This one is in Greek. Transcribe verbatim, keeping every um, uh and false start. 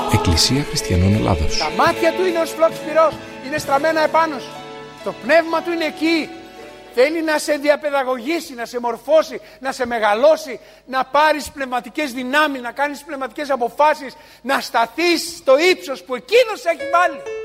Εκκλησία Χριστιανών Ελλάδος. Τα μάτια του είναι ως φλόξ πυρός, είναι στραμμένα επάνω σου. Το πνεύμα του είναι εκεί. Θέλει να σε διαπαιδαγωγήσει, να σε μορφώσει, να σε μεγαλώσει, να πάρεις πνευματικές δυνάμεις, να κάνεις πνευματικές αποφάσεις, να σταθείς στο ύψος που εκείνος έχει βάλει.